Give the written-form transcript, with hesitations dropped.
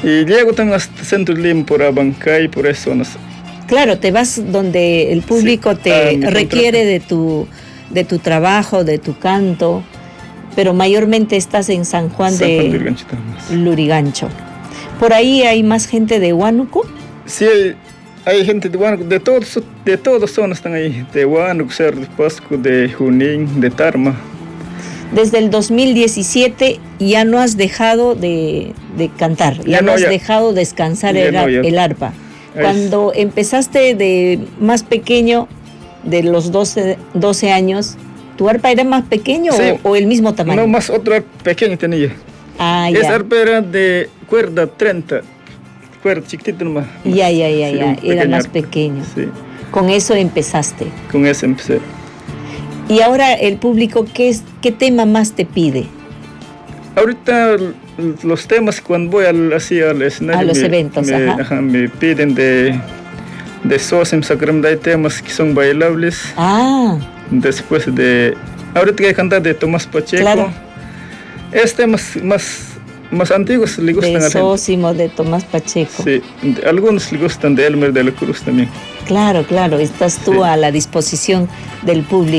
Y llego también hasta Centro Lima por Abancay, por esas zonas. Claro, te vas donde el público Sí, te me requiere de tu trabajo, de tu canto, pero mayormente estás en San Juan San Juan de Lurigancho también. Lurigancho. ¿Por ahí hay más gente de Huánuco? Sí, hay gente de Huánuco, de todas zonas están ahí, de Huánuco, Cerro de Pasco, de Junín, de Tarma. Desde el 2017 ya no has dejado de cantar, ya no has dejado descansar el arpa. Cuando empezaste de más pequeño, de los 12 años, ¿tu arpa era más pequeño o el mismo tamaño? No, más otro arpa pequeño tenía. Esa arpa era de cuerda 30, cuerda chiquitita nomás. Ya, era más pequeño. Sí. Con eso empezaste. Con eso empecé. Y ahora el público, ¿qué tema más te pide? Ahorita los temas cuando voy al escenario... A los eventos, me piden de Sosem Sacramento, hay temas que son bailables. Después ahorita que hay que cantar de Tomás Pacheco. Claro. Es temas más antiguos le gustan a la gente. De Sósimo, de Tomás Pacheco. Sí, algunos le gustan de Elmer de la Cruz también. Claro, estás tú a la disposición del público.